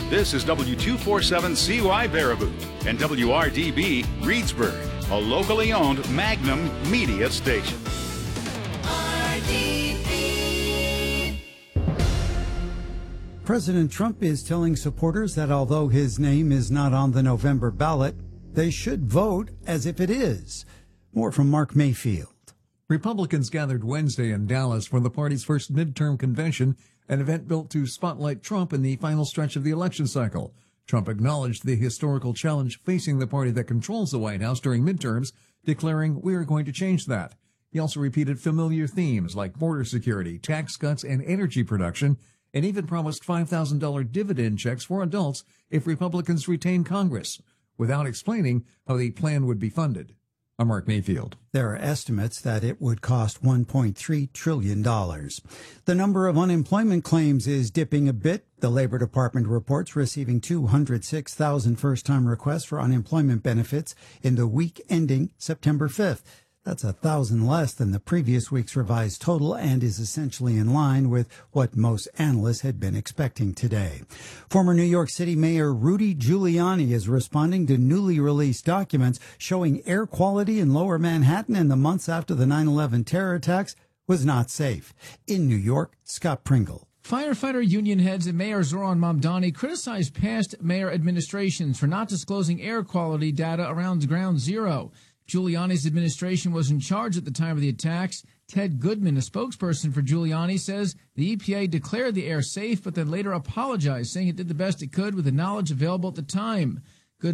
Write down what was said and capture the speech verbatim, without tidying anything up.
This is W two forty-seven C Y Baraboo and W R D B Reedsburg, a locally owned Magnum media station. R D B. President Trump is telling supporters that although his name is not on the November ballot, they should vote as if it is. More from Mark Mayfield. Republicans gathered Wednesday in Dallas for the party's first midterm convention, an event built to spotlight Trump in the final stretch of the election cycle. Trump acknowledged the historical challenge facing the party that controls the White House during midterms, declaring, "We are going to change that." He also repeated familiar themes like border security, tax cuts, and energy production, and even promised five thousand dollars dividend checks for adults if Republicans retain Congress, without explaining how the plan would be funded. I'm Mark Mayfield. There are estimates that it would cost one point three trillion dollars. The number of unemployment claims is dipping a bit. The Labor Department reports receiving two hundred six thousand first-time requests for unemployment benefits in the week ending September fifth. That's a thousand less than the previous week's revised total and is essentially in line with what most analysts had been expecting today. Former New York City Mayor Rudy Giuliani is responding to newly released documents showing air quality in Lower Manhattan in the months after the nine eleven terror attacks was not safe. In New York, Scott Pringle. Firefighter union heads and Mayor Zoran Mamdani criticized past mayor administrations for not disclosing air quality data around Ground Zero. Giuliani's administration was in charge at the time of the attacks. Ted Goodman, a spokesperson for Giuliani, says the E P A declared the air safe, but then later apologized, saying it did the best it could with the knowledge available at the time.